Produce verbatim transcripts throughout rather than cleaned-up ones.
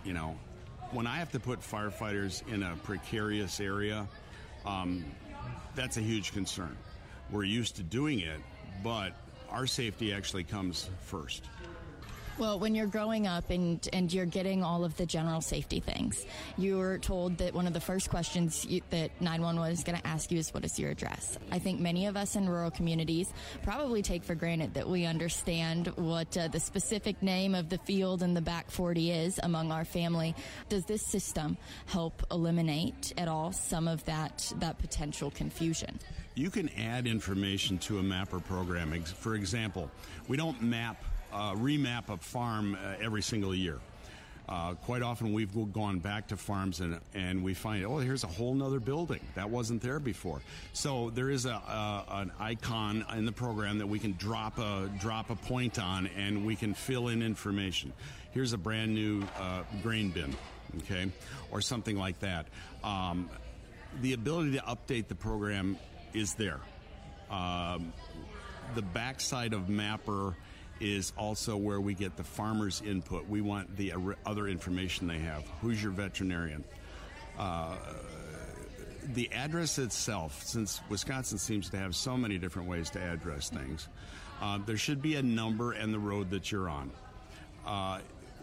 you know, when I have to put firefighters in a precarious area, um, that's a huge concern. We're used to doing it, but our safety actually comes first. Well, when you're growing up and, and you're getting all of the general safety things, you're told that one of the first questions you, that nine one one is going to ask you is, what is your address? I think many of us in rural communities probably take for granted that we understand what uh, the specific name of the field in the back forty is among our family. Does this system help eliminate at all some of that, that potential confusion? You can add information to a mapper program. For example, we don't map Uh, remap a farm uh, every single year. Uh, quite often we've gone back to farms and and we find, oh, here's a whole nother building that wasn't there before. So there is a, a an icon in the program that we can drop a drop a point on, and we can fill in information. Here's a brand new uh, grain bin, okay, or something like that. Um, the ability to update the program is there. Um, the backside of Mapper is also where we get the farmer's input. We want the other information they have. Who's your veterinarian? Uh, the address itself, since Wisconsin seems to have so many different ways to address things, uh, there should be a number and the road that you're on. Uh,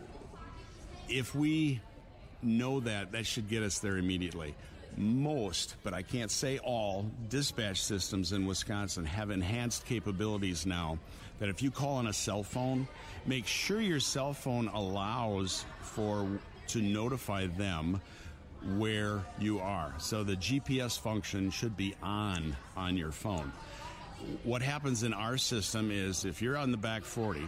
if we know that, that should get us there immediately. Most, but I can't say all, dispatch systems in Wisconsin have enhanced capabilities now that if you call on a cell phone, make sure your cell phone allows for to notify them where you are. So the G P S function should be on on your phone. What happens in our system is if you're on the back forty,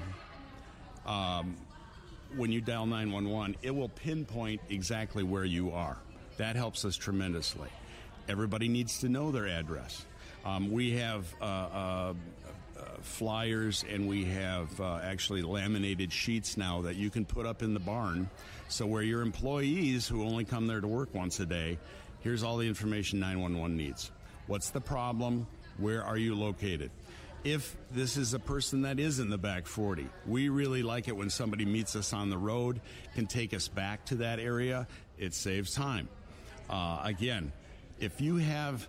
um, when you dial nine one one, it will pinpoint exactly where you are. That helps us tremendously. Everybody needs to know their address. Um, we have uh, uh, uh, flyers, and we have uh, actually laminated sheets now that you can put up in the barn. So where your employees who only come there to work once a day, here's all the information nine one one needs. What's the problem? Where are you located? If this is a person that is in the back forty, we really like it when somebody meets us on the road, can take us back to that area. It saves time. Uh, again, if you have,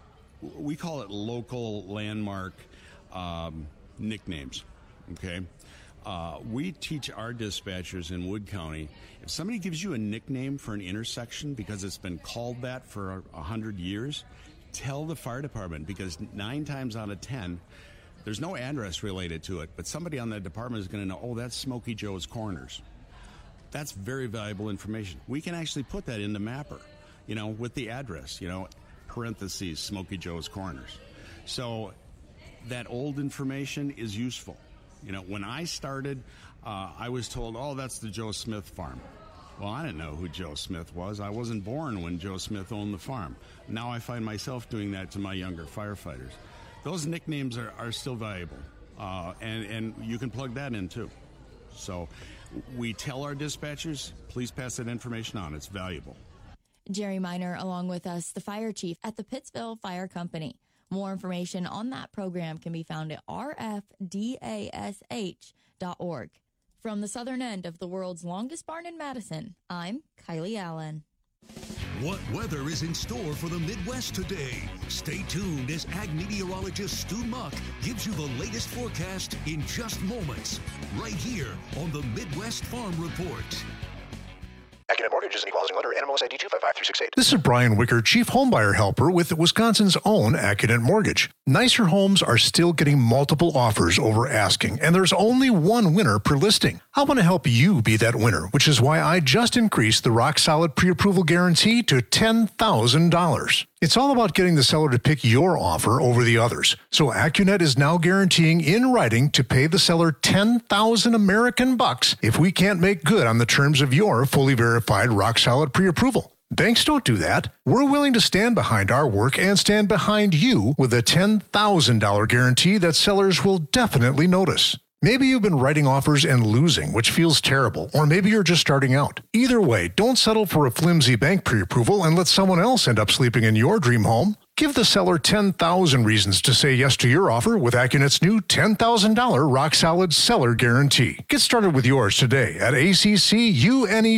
we call it local landmark um, nicknames, okay? Uh, we teach our dispatchers in Wood County, if somebody gives you a nickname for an intersection because it's been called that for a hundred years, tell the fire department, because nine times out of ten, there's no address related to it, but somebody on that department is going to know, oh, that's Smokey Joe's Corners. That's very valuable information. We can actually put that into Mapper, you know, with the address, you know, parentheses, Smokey Joe's Corners. So that old information is useful. You know, when I started, uh, I was told, oh, that's the Joe Smith farm. Well, I didn't know who Joe Smith was. I wasn't born when Joe Smith owned the farm. Now I find myself doing that to my younger firefighters. Those nicknames are, are still valuable, uh, and, and you can plug that in too. So we tell our dispatchers, please pass that information on. It's valuable. Jerry Miner, along with us, the fire chief at the Pittsville Fire Company. More information on that program can be found at r f d a s h dot org. From the southern end of the world's longest barn in Madison, I'm Kylie Allen. What weather is in store for the Midwest today? Stay tuned as ag meteorologist Stu Muck gives you the latest forecast in just moments, right here on the Midwest Farm Report. Accunet Mortgage is an equal housing lender. N M L S I D two five five three six eight. This is Brian Wicker, Chief Homebuyer Helper with Wisconsin's own Accunet Mortgage. Nicer homes are still getting multiple offers over asking, and there's only one winner per listing. I want to help you be that winner, which is why I just increased the Rock Solid Pre-Approval Guarantee to ten thousand dollars. It's all about getting the seller to pick your offer over the others. So Accunet is now guaranteeing in writing to pay the seller ten thousand American bucks if we can't make good on the terms of your fully verified Rock Solid Pre-Approval. Banks don't do that. We're willing to stand behind our work and stand behind you with a ten thousand dollars guarantee that sellers will definitely notice. Maybe you've been writing offers and losing, which feels terrible, or maybe you're just starting out. Either way, don't settle for a flimsy bank pre-approval and let someone else end up sleeping in your dream home. Give the seller ten thousand reasons to say yes to your offer with Accunet's new ten thousand dollars Rock Solid Seller Guarantee. Get started with yours today at A C C U N E